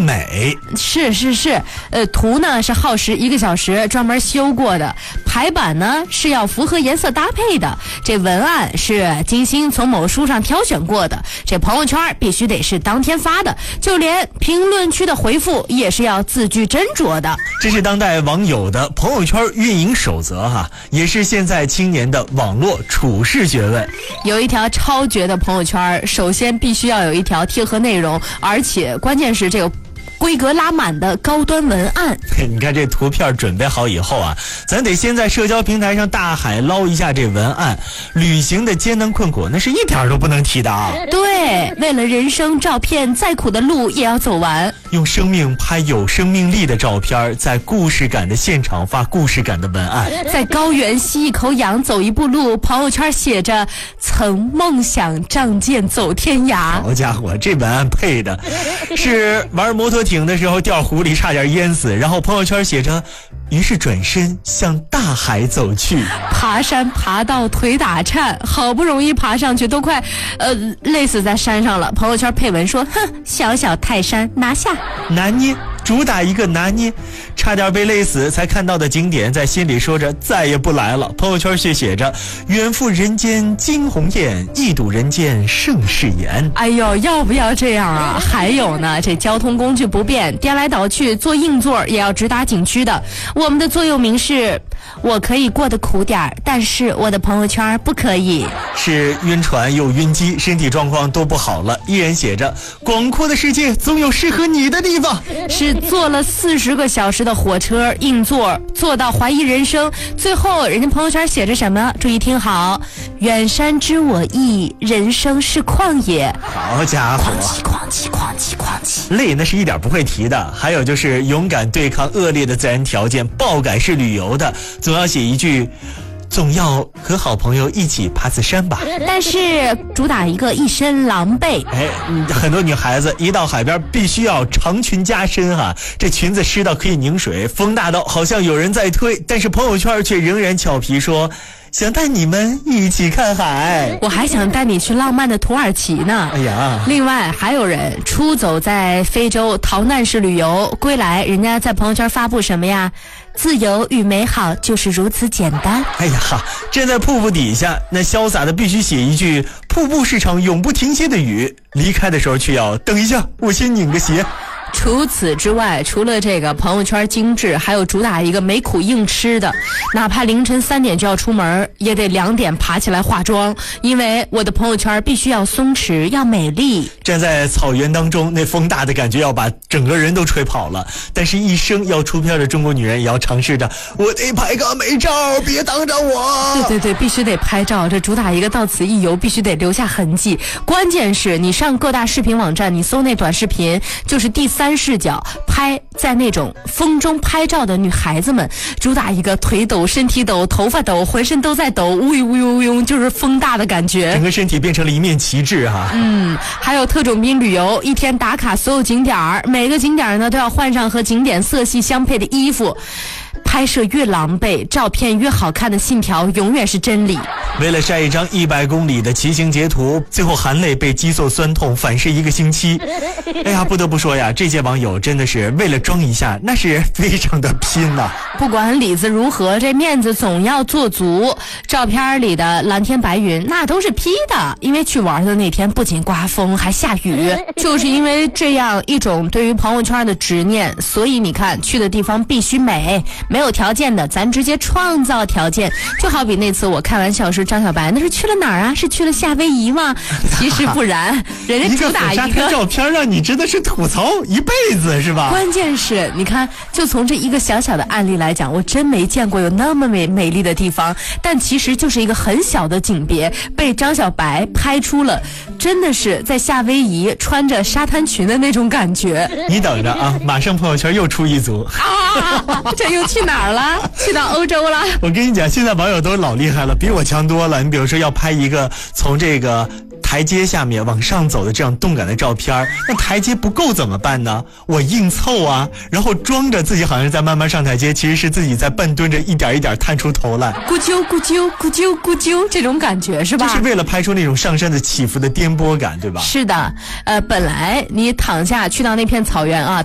美。 是，图呢是耗时1个小时专门修过的，排版呢是要符合颜色搭配的，这文案是精心从某书上挑选过的，这朋友圈必须得是当天发的，就连评论区的回复也是要字句斟酌的。 这是当代网友的朋友圈运营守则哈，也是现在青年的网络处事学问。 有一条超绝的朋友圈，首先必须要有一条贴合内容，而且关键是这个规格拉满的高端文案。 你看这图片准备好以后啊，咱得先在社交平台上大海捞一下这文案。旅行的艰难困苦那是一点都不能提的啊。 对，为了人生照片，再苦的路也要走完。 用生命拍有生命力的照片，在故事感的现场发故事感的文案。 在高原吸一口氧，走一步路，朋友圈写着曾梦想仗剑走天涯。 好家伙，这文案配的是玩摩托艇的时候掉湖里差点淹死，然后朋友圈写着于是转身向大海走去。 爬山爬到腿打颤，好不容易爬上去，都快累死在山上了，朋友圈配文说哼，小小泰山拿下。 拿捏，主打一个拿捏，差点被累死才看到的景点，在心里说着再也不来了，朋友圈却写着远赴人间惊鸿雁，一睹人间盛世颜。 哎呦，要不要这样啊？还有呢，这交通工具不便，颠来倒去坐硬座也要直达景区的。我们的座右铭是我可以过得苦点，但是我的朋友圈不可以。 是晕船又晕机，身体状况都不好了，依然写着广阔的世界总有适合你的地方。 是坐了40个小时的火车硬座，坐到怀疑人生，最后人家朋友圈写着什么？注意听好，远山知我意，人生是旷野。 好家伙， 哐叽， 累那是一点不会提的。还有就是勇敢对抗恶劣的自然条件，爆改式旅游的，总要写一句总要和好朋友一起爬次山吧。 但是主打一个一身狼狈。 很多女孩子一到海边必须要长裙加身哈，这裙子湿到可以拧水，风大到好像有人在推，但是朋友圈却仍然俏皮说想带你们一起看海， 我还想带你去浪漫的土耳其呢。 哎呀， 另外还有人出走在非洲逃难式旅游，归来人家在朋友圈发布什么呀？自由与美好就是如此简单。 哎呀，站在瀑布底下，那潇洒的必须写一句瀑布是场永不停歇的雨，离开的时候却要等一下，我先拧个鞋。 除此之外，除了这个朋友圈精致，还有主打一个没苦硬吃的，哪怕凌晨3点就要出门，也得2点爬起来化妆，因为我的朋友圈必须要松弛，要美丽。 站在草原当中，那风大的感觉要把整个人都吹跑了，但是一生要出片的中国女人也要尝试着我得拍个美照，别挡着我。 对，必须得拍照，这主打一个到此一游，必须得留下痕迹。关键是你上各大视频网站，你搜那短视频，就是第3视角拍在那种风中拍照的女孩子们，主打一个腿抖、身体抖、头发抖、浑身都在抖，乌呦，就是风大的感觉， 整个身体变成了一面旗帜哈。 还有特种兵旅游，一天打卡所有景点，每个景点呢都要换上和景点色系相配的衣服。拍摄越狼狈，照片越好看的信条永远是真理。 为了晒一张100公里的骑行截图，最后含泪被激素酸痛反噬1个星期。哎呀，不得不说呀，这些网友真的是为了装一下，那是非常的拼呐。 不管里子如何，这面子总要做足。照片里的蓝天白云那都是 P 的，因为去玩的那天不仅刮风还下雨。就是因为这样一种对于朋友圈的执念，所以你看去的地方必须美，没有条件的咱直接创造条件。就好比那次我开玩笑说张小白那是去了哪儿啊？是去了夏威夷吗？其实不然，人家主打一个照片让你真的是吐槽一辈子是吧？ 关键是你看，就从这一个小小的案例来讲，我真没见过有那么美丽的地方，但其实就是一个很小的景别，被张小白拍出了真的是在夏威夷穿着沙滩裙的那种感觉。 你等着啊，马上朋友圈又出一组这又去哪儿了？去到欧洲了。 我跟你讲，现在网友都老厉害了，比我强多了。你比如说要拍一个从这个台阶下面往上走的这样动感的照片，那台阶不够怎么办呢？我硬凑啊，然后装着自己好像在慢慢上台阶，其实是自己在半蹲着，一点一点探出头来， 咕啾咕啾咕啾咕啾，这种感觉是吧？ 就是为了拍出那种上山的起伏的颠簸感，对吧？ 是的，本来你躺下去到那片草原啊。